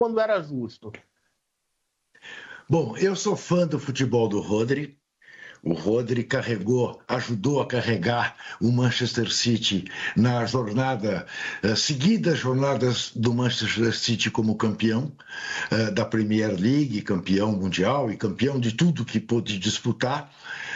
quando era justo? Bom, eu sou fã do futebol do Rodri. O Rodri ajudou a carregar o Manchester City na seguidas jornadas do Manchester City como campeão da Premier League, campeão mundial e campeão de tudo que pôde disputar.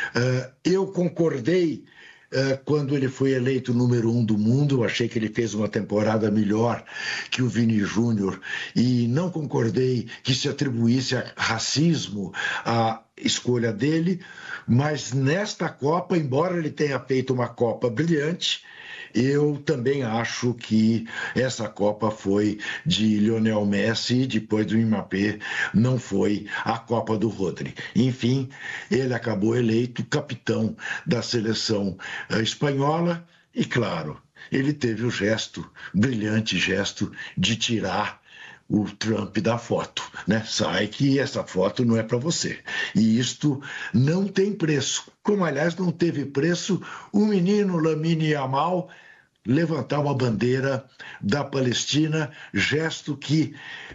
Eu concordei quando ele foi eleito número 1 do mundo. Achei que ele fez uma temporada melhor que o Vini Júnior e não concordei que se atribuísse a racismo à escolha dele, mas nesta Copa, embora ele tenha feito uma Copa brilhante, eu também acho que essa Copa foi de Lionel Messi e depois do Mbappé, não foi a Copa do Rodri. Enfim, ele acabou eleito capitão da seleção espanhola e, claro, ele teve o brilhante gesto de tirar o Trump da foto, né? Sai que essa foto não é para você. E isto não tem preço. Como, aliás, não teve preço o menino Lamine Yamal levantar uma bandeira da Palestina, gesto que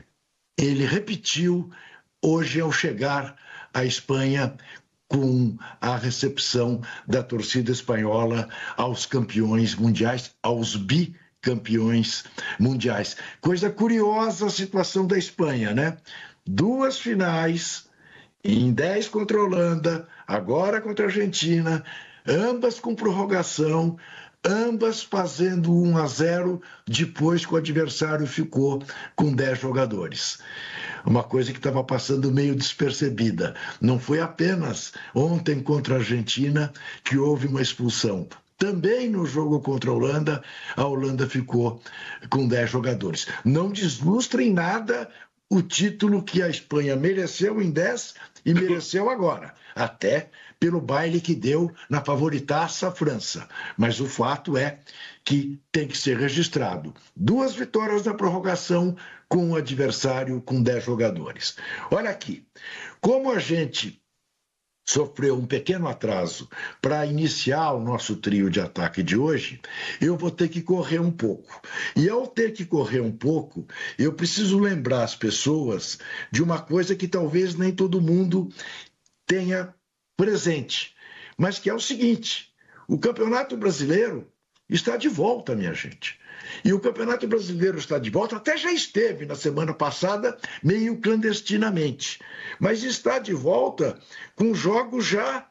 ele repetiu hoje ao chegar à Espanha com a recepção da torcida espanhola aos campeões mundiais, aos bicampeões mundiais. Coisa curiosa a situação da Espanha, né? 2 finais, em 10 contra a Holanda, agora contra a Argentina, ambas com prorrogação, ambas fazendo 1-0, depois que o adversário ficou com 10 jogadores. Uma coisa que estava passando meio despercebida. Não foi apenas ontem contra a Argentina que houve uma expulsão. Também no jogo contra a Holanda ficou com 10 jogadores. Não deslustra em nada o título que a Espanha mereceu em 10 e mereceu agora, até pelo baile que deu na favoritaça França. Mas o fato é que tem que ser registrado. 2 vitórias na prorrogação com um adversário com 10 jogadores. Olha aqui, como a gente sofreu um pequeno atraso para iniciar o nosso trio de ataque de hoje, eu vou ter que correr um pouco. E ao ter que correr um pouco, eu preciso lembrar as pessoas de uma coisa que talvez nem todo mundo tenha presente, mas que é o seguinte: o Campeonato Brasileiro está de volta, minha gente. E o Campeonato Brasileiro está de volta, até já esteve na semana passada, meio clandestinamente, mas está de volta com jogo já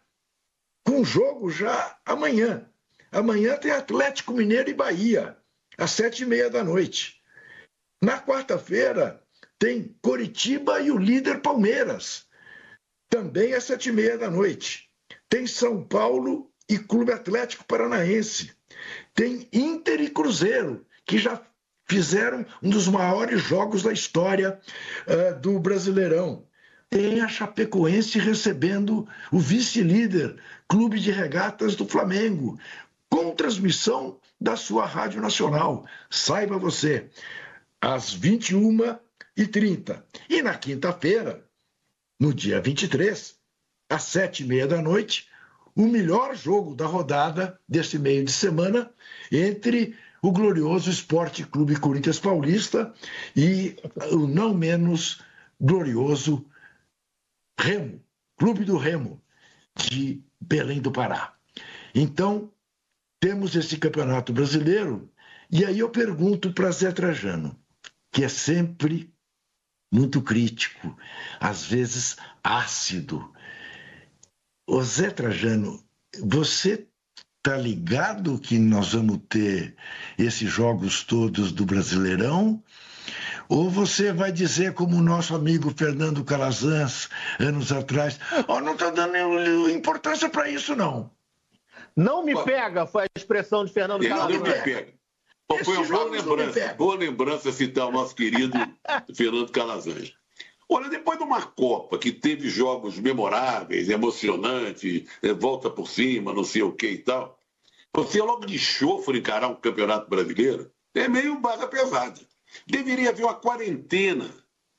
amanhã. Amanhã tem Atlético Mineiro e Bahia, às 7h30 da noite. Na quarta-feira tem Coritiba e o líder Palmeiras, também às 7h30 da noite. Tem São Paulo e Clube Atlético Paranaense. Tem Inter e Cruzeiro, que já fizeram um dos maiores jogos da história do Brasileirão. Tem a Chapecoense recebendo o vice-líder, Clube de Regatas do Flamengo, com transmissão da sua Rádio Nacional. Saiba você, às 21h30. E na quinta-feira, no dia 23, às 7h30 da noite, o melhor jogo da rodada desse meio de semana entre o glorioso Esporte Clube Corinthians Paulista e o não menos glorioso Remo, Clube do Remo, de Belém do Pará. Então, temos esse Campeonato Brasileiro, e aí eu pergunto para Zé Trajano, que é sempre muito crítico, às vezes ácido. Ô Zé Trajano, você está ligado que nós vamos ter esses jogos todos do Brasileirão? Ou você vai dizer, como o nosso amigo Fernando Calazans, anos atrás, não está dando importância para isso, não. Não me pega, foi a expressão de Fernando Calazans. Não me pega. Foi uma boa lembrança citar o nosso querido Fernando Calazans. Olha, depois de uma Copa que teve jogos memoráveis, emocionantes, volta por cima, não sei o que e tal, você logo de chofre encarar um campeonato brasileiro é meio barra pesada. Deveria haver uma quarentena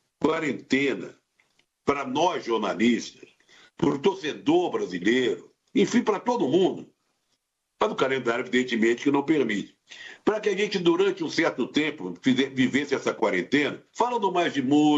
para nós jornalistas, para o torcedor brasileiro, enfim, para todo mundo. Mas o calendário, evidentemente, que não permite. Para que a gente, durante um certo tempo, vivesse essa quarentena, falando mais de música,